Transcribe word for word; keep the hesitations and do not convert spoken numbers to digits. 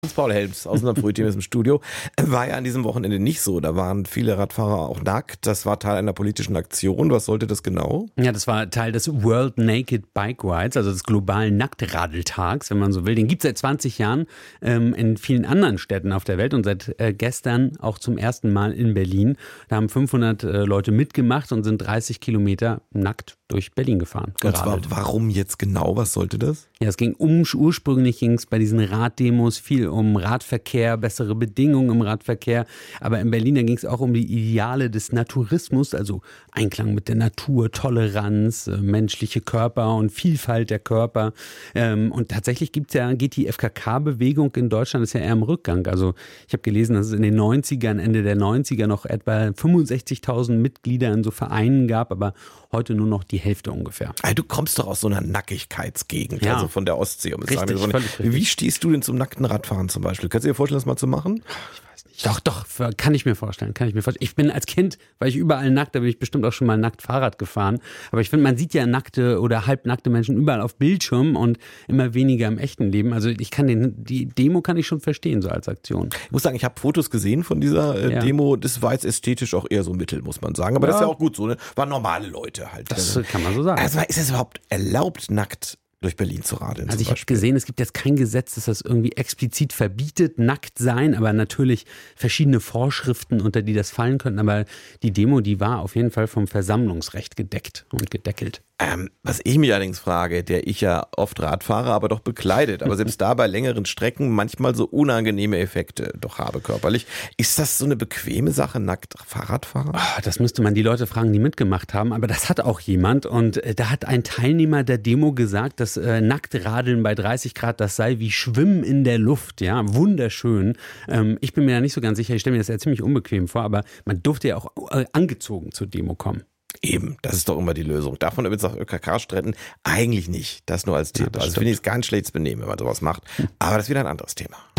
Paul Helms aus unserem Frühteam ist im Studio. War ja an diesem Wochenende nicht so. Da waren viele Radfahrer auch nackt. Das war Teil einer politischen Aktion. Was sollte das genau? Ja, das war Teil des World Naked Bike Rides, also des globalen Nacktradeltags, wenn man so will. Den gibt es seit zwanzig Jahren ähm, in vielen anderen Städten auf der Welt und seit äh, gestern auch zum ersten Mal in Berlin. Da haben fünfhundert äh, Leute mitgemacht und sind dreißig Kilometer nackt durch Berlin gefahren. Und zwar, warum jetzt genau? Was sollte das? Ja, es ging um, ursprünglich ging es bei diesen Raddemos viel um Radverkehr, bessere Bedingungen im Radverkehr. Aber in Berlin, da ging es auch um die Ideale des Naturismus, also Einklang mit der Natur, Toleranz, äh, menschliche Körper und Vielfalt der Körper. Ähm, und tatsächlich gibt's ja, geht die F K K-Bewegung in Deutschland ist ja eher im Rückgang. Also ich habe gelesen, dass es in den neunzigern, Ende der neunziger noch etwa fünfundsechzigtausend Mitglieder in so Vereinen gab, aber heute nur noch die Hälfte ungefähr. Also du kommst doch aus so einer Nackigkeitsgegend, ja. also von der Ostsee. Um richtig, sagen. völlig richtig. Wie stehst du denn zum nackten Radfahren zum Beispiel? Kannst du dir vorstellen, das mal zu machen? Ich weiß nicht. Doch, doch, kann ich mir vorstellen, kann ich mir vorstellen. Ich bin als Kind, weil ich überall nackt, da bin ich bestimmt auch schon mal nackt Fahrrad gefahren. Aber ich finde, man sieht ja nackte oder halbnackte Menschen überall auf Bildschirmen und immer weniger im echten Leben. Also ich kann den, die Demo kann ich schon verstehen, so als Aktion. Ich muss sagen, ich habe Fotos gesehen von dieser äh, Ja. Demo. Das war jetzt ästhetisch auch eher so mittel, muss man sagen. Aber Ja. das ist ja auch gut so, ne? Waren normale Leute halt. Das kann man so sagen. Also ist es überhaupt erlaubt, nackt durch Berlin zu radeln? Also zum ich habe Beispiel? gesehen, es gibt jetzt kein Gesetz, das das irgendwie explizit verbietet, nackt sein, aber natürlich verschiedene Vorschriften, unter die das fallen könnten. Aber die Demo, die war auf jeden Fall vom Versammlungsrecht gedeckt und gedeckelt. Ähm, was ich mich allerdings frage, der ich ja oft Rad fahre, aber doch bekleidet, aber selbst da bei längeren Strecken manchmal so unangenehme Effekte doch habe körperlich. Ist das so eine bequeme Sache, nackt Fahrradfahren? Oh, das müsste man die Leute fragen, die mitgemacht haben, aber das hat auch jemand und äh, da hat ein Teilnehmer der Demo gesagt, dass äh, Nacktradeln bei dreißig Grad, das sei wie Schwimmen in der Luft, ja, wunderschön. Ähm, ich bin mir da nicht so ganz sicher, ich stelle mir das ja ziemlich unbequem vor, aber man durfte ja auch äh, angezogen zur Demo kommen. Eben, das ist doch immer die Lösung. Davon übrigens auch Ö K K-Streiten eigentlich nicht. Das nur als Tipp. Ja, das also stimmt. finde ich es ganz schlechtes Benehmen, wenn man sowas macht. Aber das ist wieder ein anderes Thema.